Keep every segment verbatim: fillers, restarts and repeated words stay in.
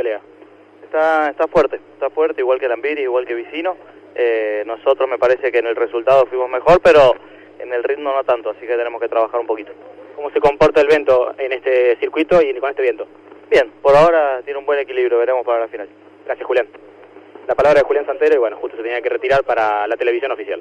pelea. Está, está fuerte, está fuerte, igual que Lambiri, igual que Vicino. Eh, nosotros me parece que en el resultado fuimos mejor, pero en el ritmo no tanto, así que tenemos que trabajar un poquito. ¿Cómo se comporta el viento en este circuito y con este viento? Bien, por ahora tiene un buen equilibrio, veremos para la final. Gracias, Julián. La palabra de Julián Santero y bueno, justo se tenía que retirar para la televisión oficial.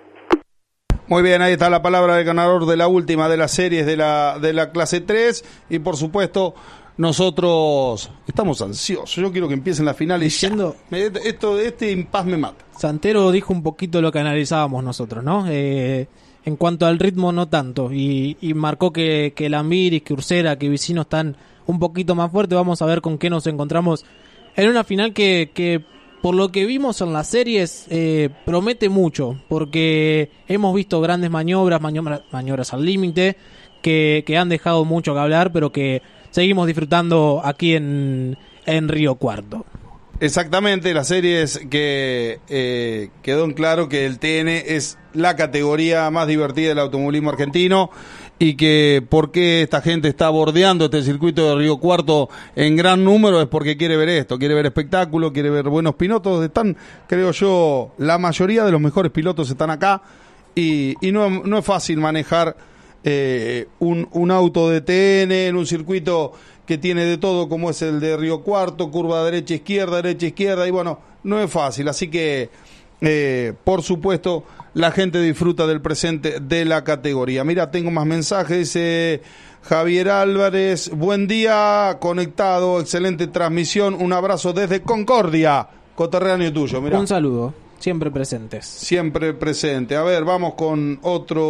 Muy bien, ahí está la palabra del ganador de la última de las series de la de la clase tres y por supuesto nosotros estamos ansiosos. Yo quiero que empiecen las finales. Diciendo, ya. Esto, este impas me mata. Santero dijo un poquito lo que analizábamos nosotros, ¿no? Eh, en cuanto al ritmo no tanto y, y marcó que que Lambiris, que Ursera, que Vicino están un poquito más fuertes. Vamos a ver con qué nos encontramos en una final que que por lo que vimos en las series, eh, promete mucho, porque hemos visto grandes maniobras, maniobras, maniobras al límite, que, que han dejado mucho que hablar, pero que seguimos disfrutando aquí en, en Río Cuarto. Exactamente, la serie es que eh, quedó en claro que el T N es la categoría más divertida del automovilismo argentino y que por qué esta gente está bordeando este circuito de Río Cuarto en gran número es porque quiere ver esto, quiere ver espectáculo, quiere ver buenos pilotos. Están, creo yo, la mayoría de los mejores pilotos están acá y, y no, no es fácil manejar eh, un, un auto de T N en un circuito que tiene de todo como es el de Río Cuarto, curva derecha, izquierda, derecha, izquierda, y bueno, no es fácil, así que eh, por supuesto la gente disfruta del presente de la categoría. Mira, tengo más mensajes, dice Javier Álvarez, buen día, conectado, excelente transmisión, un abrazo desde Concordia, coterráneo tuyo, mirá. Un saludo, siempre presentes. Siempre presente, a ver, vamos con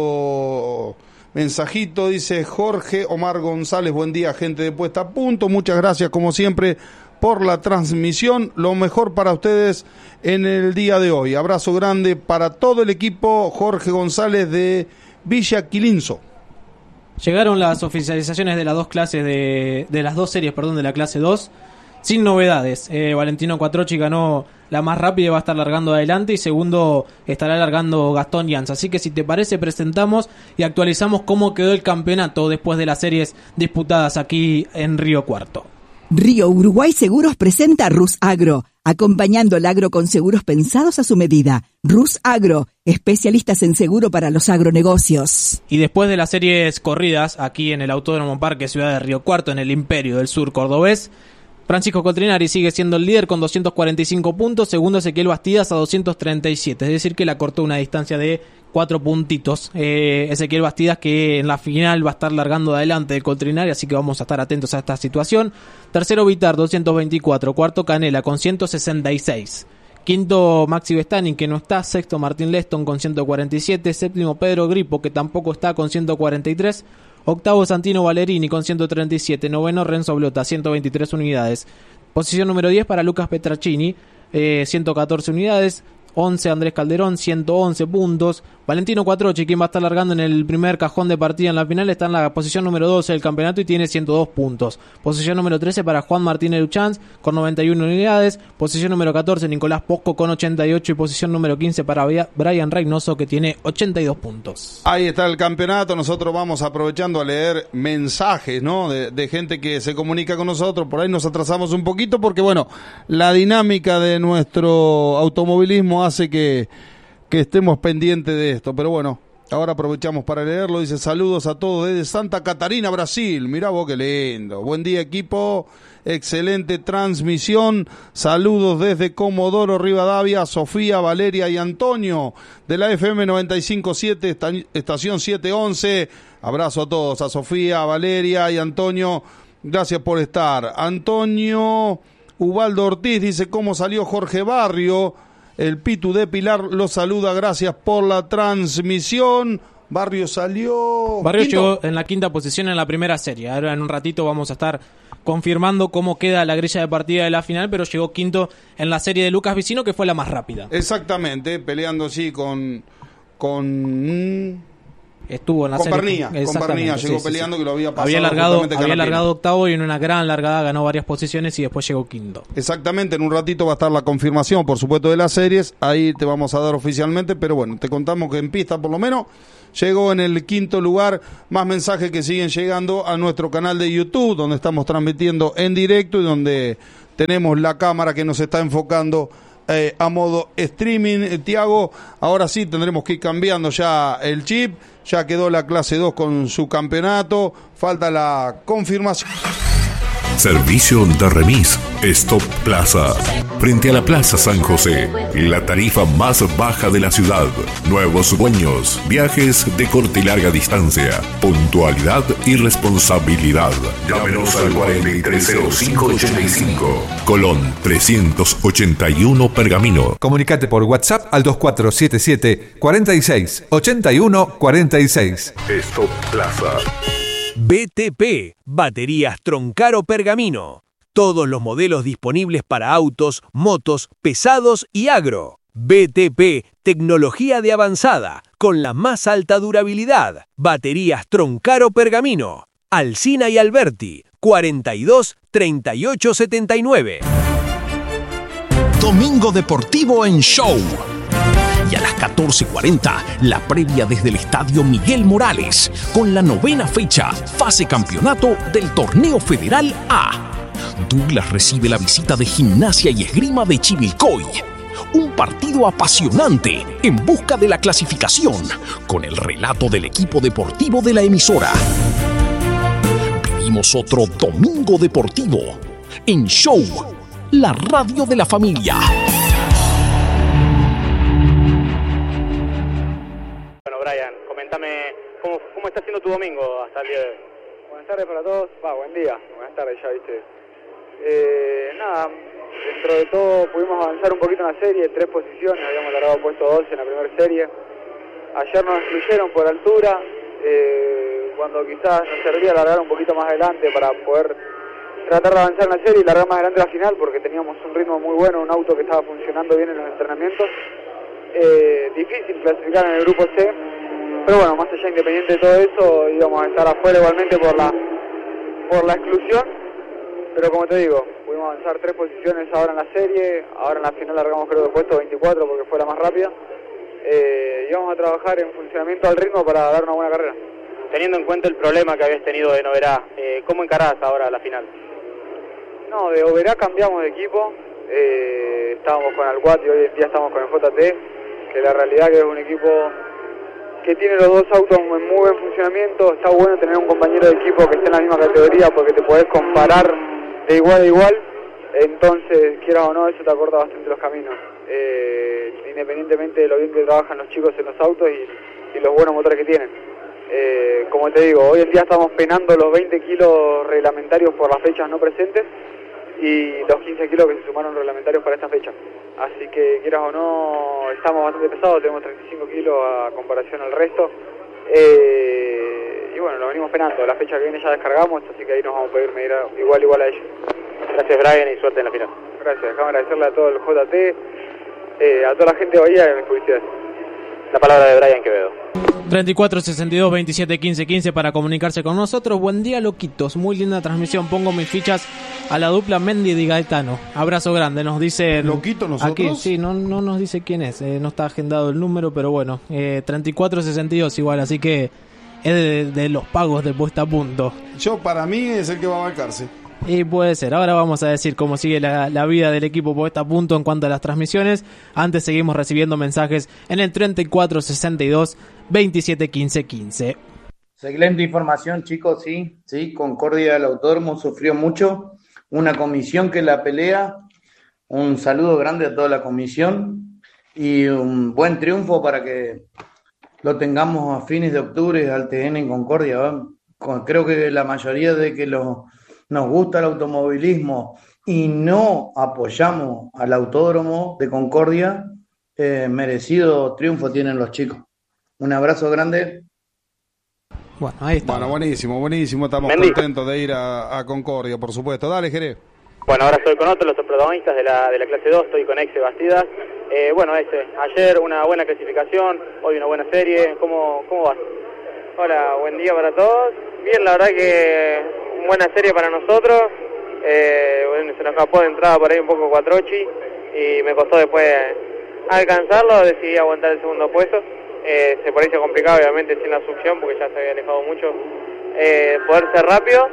otro mensajito, dice Jorge Omar González, buen día gente de Puesta a Punto, muchas gracias como siempre por la transmisión, lo mejor para ustedes en el día de hoy, abrazo grande para todo el equipo, Jorge González de Villa Quilinzo. Llegaron las oficializaciones de las dos clases de, de las dos series, perdón, de la clase dos, sin novedades. eh, Valentino Quattrocchi ganó la más rápida y va a estar largando adelante, y segundo estará largando Gastón Llans. Así que si te parece presentamos y actualizamos cómo quedó el campeonato después de las series disputadas aquí en Río Cuarto. Río Uruguay Seguros presenta Rus Agro, acompañando el agro con seguros pensados a su medida. Rus Agro, especialistas en seguro para los agronegocios. Y después de las series corridas aquí en el Autódromo Parque Ciudad de Río Cuarto, en el Imperio del Sur cordobés, Francisco Coltrinari sigue siendo el líder con doscientos cuarenta y cinco puntos, segundo Ezequiel Bastidas a doscientos treinta y siete, es decir que le acortó una distancia de cuatro puntitos. Eh, Ezequiel Bastidas, que en la final va a estar largando adelante de Coltrinari, así que vamos a estar atentos a esta situación. Tercero Vitar, doscientos veinticuatro, cuarto Canela con ciento sesenta y seis. Quinto Maxi Vestani, que no está. Sexto Martín Leston con ciento cuarenta y siete. Séptimo Pedro Gripo, que tampoco está, con ciento cuarenta y tres. Octavo Santino Valerini con ciento treinta y siete. Noveno Renzo Blota, ciento veintitrés unidades. Posición número diez para Lucas Petracini, eh, ciento catorce unidades. once Andrés Calderón, ciento once puntos. Valentino Quattrocchi, quien va a estar largando en el primer cajón de partida en la final, está en la posición número doce del campeonato y tiene ciento dos puntos. Posición número trece para Juan Martínez Luchans con noventa y una unidades. Posición número catorce Nicolás Posco con ochenta y ocho y posición número quince para Brian Reynoso, que tiene ochenta y dos puntos. Ahí está el campeonato. Nosotros vamos aprovechando a leer mensajes, ¿no? De, de gente que se comunica con nosotros. Por ahí nos atrasamos un poquito porque, bueno, la dinámica de nuestro automovilismo hace que que estemos pendientes de esto, pero bueno, ahora aprovechamos para leerlo. Dice, saludos a todos desde Santa Catarina, Brasil. Mirá vos qué lindo. Buen día, equipo, excelente transmisión. Saludos desde Comodoro Rivadavia, Sofía, Valeria y Antonio de la F M noventa y cinco punto siete, esta, estación siete once. Abrazo a todos, a Sofía, a Valeria y Antonio, gracias por estar. Antonio Ubaldo Ortiz dice, ¿cómo salió Jorge Barrio? El Pitu de Pilar lo saluda, gracias por la transmisión. Barrio salió... Barrio quinto. Llegó en la quinta posición en la primera serie. Ahora en un ratito vamos a estar confirmando cómo queda la grilla de partida de la final, pero llegó quinto en la serie de Lucas Vicino, que fue la más rápida. Exactamente, peleando así con... con Estuvo en la con serie. Pernilla, con Pernilla llegó sí, peleando, sí, sí. que lo había pasado. Había largado, había Canapino. largado octavo y en una gran largada ganó varias posiciones y después llegó quinto. Exactamente, en un ratito va a estar la confirmación, por supuesto, de las series. Ahí te vamos a dar oficialmente, pero bueno, te contamos que en pista por lo menos llegó en el quinto lugar. Más mensajes que siguen llegando a nuestro canal de YouTube, donde estamos transmitiendo en directo y donde tenemos la cámara que nos está enfocando eh, a modo streaming. eh, Tiago, ahora sí tendremos que ir cambiando ya el chip, ya quedó la clase dos con su campeonato, falta la confirmación. Servicio de remis Stop Plaza. Frente a la Plaza San José. La tarifa más baja de la ciudad. Nuevos dueños. Viajes de corta y larga distancia. Puntualidad y responsabilidad. Llámenos al cuarenta y tres cero cinco ochenta y cinco. Colón trescientos ochenta y uno Pergamino. Comunicate por WhatsApp al dos cuatro siete siete, cuarenta y seis, ochenta y uno, cuarenta y seis. Stop Plaza. B T P, Baterías Troncaro Pergamino. Todos los modelos disponibles para autos, motos, pesados y agro. B T P, tecnología de avanzada, con la más alta durabilidad. Baterías Troncaro Pergamino. Alsina y Alberti, cuarenta y dos, treinta y ocho, setenta y nueve. Domingo Deportivo en Show. Y a las catorce cuarenta, la previa desde el Estadio Miguel Morales, con la novena fecha, fase campeonato del Torneo Federal A. Douglas recibe la visita de Gimnasia y Esgrima de Chivilcoy. Un partido apasionante en busca de la clasificación, con el relato del equipo deportivo de la emisora. Vivimos otro Domingo Deportivo en Show, la radio de la familia. Brian, coméntame cómo, cómo está siendo tu domingo hasta el día de hoy. Buenas tardes para todos, va, buen día, buenas tardes ya, viste. Eh, nada, dentro de todo pudimos avanzar un poquito en la serie, tres posiciones, habíamos largado puesto doce en la primera serie. Ayer nos excluyeron por altura, eh, cuando quizás nos servía largar un poquito más adelante para poder tratar de avanzar en la serie y largar más adelante la final, porque teníamos un ritmo muy bueno, un auto que estaba funcionando bien en los entrenamientos. Eh, difícil clasificar en el grupo C, pero bueno, más allá independiente de todo eso, íbamos a estar afuera igualmente por la por la exclusión, pero como te digo, pudimos avanzar tres posiciones ahora en la serie, ahora en la final largamos creo que puesto veinticuatro porque fue la más rápida, eh, y vamos a trabajar en funcionamiento al ritmo para dar una buena carrera. Teniendo en cuenta el problema que habías tenido de Noverá, eh, ¿cómo encarás ahora la final? No, de Oberá cambiamos de equipo, eh, estábamos con Alcuat y hoy en día estamos con el J T, que la realidad que es un equipo que tiene los dos autos en muy buen funcionamiento. Está bueno tener un compañero de equipo que esté en la misma categoría porque te podés comparar de igual a igual, entonces quieras o no eso te acorta bastante los caminos, eh, independientemente de lo bien que trabajan los chicos en los autos y, y los buenos motores que tienen. Eh, como te digo, hoy en día estamos penando los veinte kilos reglamentarios por las fechas no presentes y los quince kilos que se sumaron reglamentarios para esta fecha. Así que quieras o no, estamos bastante pesados, tenemos treinta y cinco kilos a comparación al resto. Eh, y bueno, lo venimos penando, la fecha que viene ya descargamos, así que ahí nos vamos a poder medir igual igual a ellos. Gracias Brian y suerte en la final. Gracias, déjame agradecerle a todo el J T, eh, a toda la gente de Bahía y a mis publicidades. La palabra de Brian Quevedo. treinta y cuatro, sesenta y dos, veintisiete, quince, quince para comunicarse con nosotros. Buen día, loquitos. Muy linda transmisión. Pongo mis fichas a la dupla Mendy y Gaetano. Abrazo grande. Nos dice... ¿Loquito nosotros? Aquí, sí, no, no nos dice quién es. Eh, no está agendado el número, pero bueno. Eh, treinta y cuatro, sesenta y dos igual. Así que es de, de los pagos de puesta a punto. Yo, para mí, es el que va a bancarse. Y puede ser. Ahora vamos a decir cómo sigue la, la vida del equipo puesta a punto en cuanto a las transmisiones. Antes seguimos recibiendo mensajes en el treinta y cuatro, sesenta y dos, veintisiete, quince, quince. Excelente información, chicos, sí, sí, Concordia del Autódromo sufrió mucho, una comisión que la pelea, un saludo grande a toda la comisión y un buen triunfo para que lo tengamos a fines de octubre al T N en Concordia, ¿verdad? Creo que la mayoría de que los nos gusta el automovilismo y no apoyamos al autódromo de Concordia, eh, merecido triunfo tienen los chicos. Un abrazo grande. Bueno, ahí está. Bueno, buenísimo, buenísimo. Estamos Mendy. contentos de ir a, a Concordia, por supuesto. Dale, Jerez. Bueno, ahora estoy con otros, los protagonistas de la, de la clase dos, estoy con Exe Bastidas. Eh, bueno, Exe, ayer una buena clasificación, hoy una buena serie. ¿Cómo, cómo vas? Hola, buen día para todos. Bien, la verdad que buena serie para nosotros. Eh, bueno, se nos escapó de entrada por ahí un poco Cuatrochi y me costó después alcanzarlo, decidí aguantar el segundo puesto. Eh, se parecía complicado obviamente sin la succión porque ya se había alejado mucho. Eh, poder ser rápido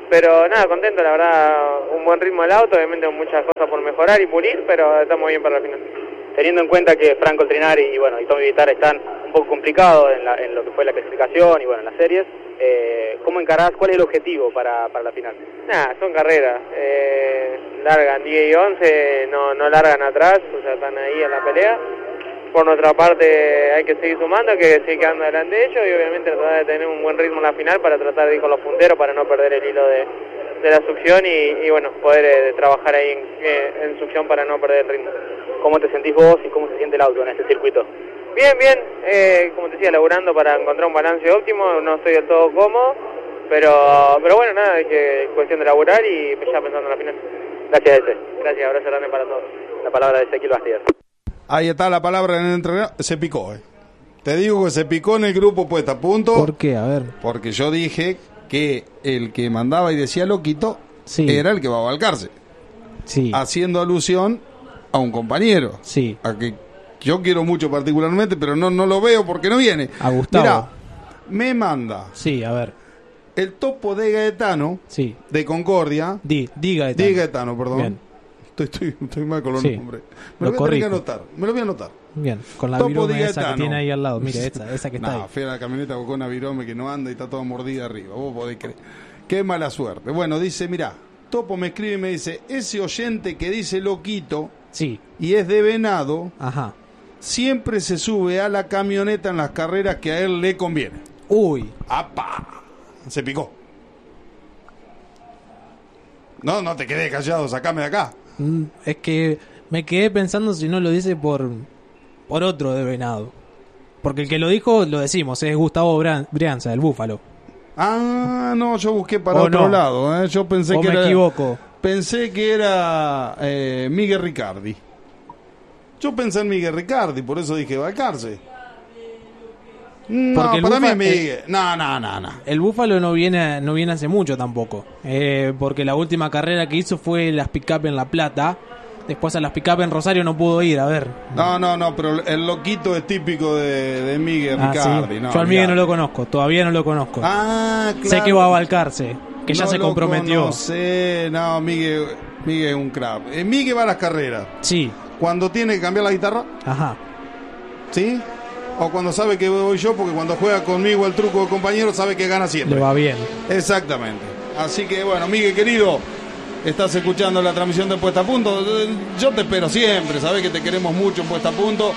Pero nada, contento, la verdad, un buen ritmo del auto, obviamente con muchas cosas por mejorar y pulir, pero estamos bien para la final. Teniendo en cuenta que Franco Trinari y bueno y Tommy Vitar están un poco complicados en, la, en lo que fue la clasificación y bueno en las series, eh, ¿cómo encarás? ¿Cuál es el objetivo para, para la final? Nada, son carreras, eh, largan diez y once, no, no largan atrás, o sea, están ahí en la pelea. Por nuestra parte hay que seguir sumando, hay que seguir quedando delante de ellos y obviamente tratar de tener un buen ritmo en la final para tratar de ir con los punteros, para no perder el hilo de, de la succión y, y bueno, poder eh, trabajar ahí en, eh, en succión para no perder el ritmo. ¿Cómo te sentís vos y cómo se siente el auto en este circuito? Bien, bien, eh, como te decía, laburando para encontrar un balance óptimo, no estoy del todo cómodo, pero pero bueno, nada, es que es cuestión de laburar y ya pensando en la final. Gracias, Eze. Gracias, abrazo grande para todos. La palabra de Ezequiel Bastidas. Ahí está la palabra en el entrenador. Se picó, eh. Te digo que se picó en el grupo Puesta a Punto. ¿Por qué? A ver. Porque yo dije que el que mandaba y decía loquito sí. era el que va a balcarse. Sí. Haciendo alusión a un compañero. Sí. A que yo quiero mucho particularmente, pero no, no lo veo porque no viene. A Gustavo. Mirá, me manda. Sí, a ver. El topo de Gaetano. Sí. De Concordia. Di, di Gaetano. Di Gaetano, perdón. Bien. Estoy, estoy, estoy mal con los sí. nombres. Me lo, lo voy corrijo. a tener que anotar. Me lo voy a anotar. Bien, con la Topo virome de esa Gaetano. que tiene ahí al lado. Mire, esa, esa que está no, ahí. fui a la camioneta con una virome que no anda y está toda mordida arriba. Vos podés creer. Qué mala suerte. Bueno, dice, mirá, Topo me escribe y me dice, ese oyente que dice loquito sí. y es de Venado, ajá, siempre se sube a la camioneta en las carreras que a él le conviene. Uy. ¡Apa! Se picó. No, no te quedes callado, sacame de acá. Mm, es que me quedé pensando si no lo dice por por otro de Venado. Porque el que lo dijo, lo decimos, es Gustavo Bran- Brianza, del Búfalo. Ah, no, yo busqué para ¿O otro no? lado. ¿eh? Yo pensé ¿O que me era... equivoco? Pensé que era eh, Miguel Ricardi. Yo pensé en Miguel Ricardi, por eso dije balcarse. No, Porque el para mí Bufa- es Miguel. No, no, no, no. El Búfalo no viene no viene hace mucho tampoco. Eh, porque la última carrera que hizo fue las pick-up en La Plata. Después a las pick-up en Rosario no pudo ir, a ver. No, no, no, pero el loquito es típico de, de Miguel Ah, Ricardi. sí. No, Yo al Miguel olvidate. no lo conozco, todavía no lo conozco. Ah, claro. Sé que va a balcarse, que ya No se lo comprometió. No sé, no, Miguel, Miguel es un crack. Eh, Miguel va a las carreras. Sí. Cuando tiene que cambiar la guitarra. Ajá. ¿Sí? O cuando sabe que voy yo, porque cuando juega conmigo el truco de compañero sabe que gana siempre. Le va bien. Exactamente. Así que bueno, Miguel querido, estás escuchando la transmisión de Puesta a Punto. Yo te espero siempre, sabes que te queremos mucho en Puesta a Punto.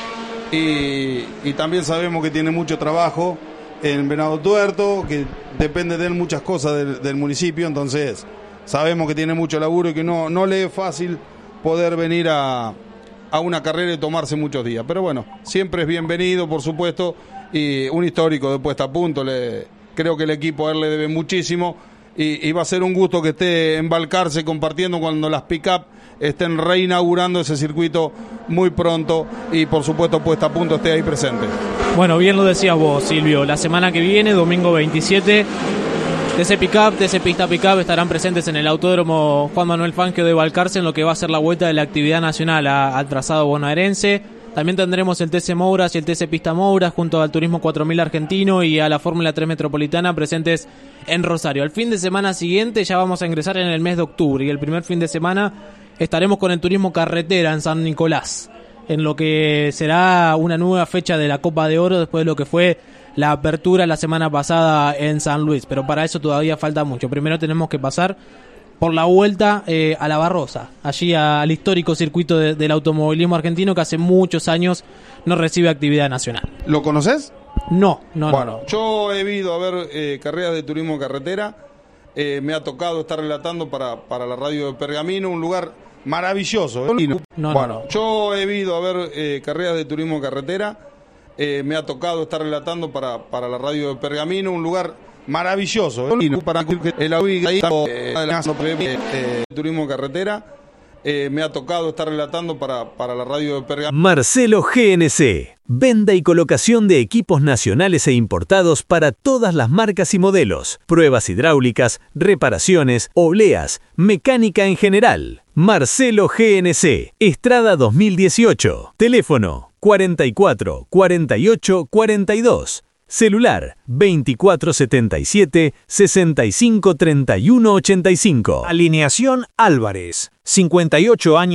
Y, y también sabemos que tiene mucho trabajo en Venado Tuerto, que depende de él muchas cosas del, del municipio. Entonces sabemos que tiene mucho laburo y que no, no le es fácil poder venir a... a una carrera y tomarse muchos días, pero bueno, siempre es bienvenido, por supuesto, y un histórico de Puesta a Punto. Le, creo que el equipo a él le debe muchísimo y, y va a ser un gusto que esté en Balcarce compartiendo cuando las pick-up estén reinaugurando ese circuito muy pronto y por supuesto Puesta a Punto esté ahí presente. Bueno, bien lo decías vos, Silvio, la semana que viene, domingo veintisiete, T C Pickup, T C Pista Pickup estarán presentes en el Autódromo Juan Manuel Fangio de Balcarce en lo que va a ser la vuelta de la actividad nacional a, al trazado bonaerense. También tendremos el T C Mouras y el T C Pista Mouras junto al Turismo cuatro mil argentino y a la Fórmula tres Metropolitana presentes en Rosario. Al fin de semana siguiente ya vamos a ingresar en el mes de octubre y el primer fin de semana estaremos con el Turismo Carretera en San Nicolás, en lo que será una nueva fecha de la Copa de Oro después de lo que fue la apertura la semana pasada en San Luis, pero para eso todavía falta mucho. Primero tenemos que pasar por la vuelta eh, a La Barrosa, allí a, al histórico circuito de, del automovilismo argentino que hace muchos años no recibe actividad nacional. ¿Lo conoces? No, no, bueno, no. no. Yo he ido a ver eh, carreras de turismo carretera, eh, me ha tocado estar relatando para, para la radio de Pergamino, un lugar maravilloso. ¿eh? No, bueno, no, no. yo he ido a ver eh, carreras de turismo carretera, eh, me ha tocado estar relatando para, para la radio de Pergamino, un lugar maravilloso. ¿eh? Para el eh, eh, turismo carretera, eh, me ha tocado estar relatando para, para la radio de Pergamino. Marcelo G N C, venta y colocación de equipos nacionales e importados para todas las marcas y modelos, pruebas hidráulicas, reparaciones, obleas, mecánica en general. Marcelo G N C, Estrada dos mil dieciocho, teléfono cuarenta y cuatro, cuarenta y ocho, cuarenta y dos. Celular veinticuatro setenta y siete, sesenta y cinco treinta y uno ochenta y cinco. Alineación Álvarez, cincuenta y ocho años.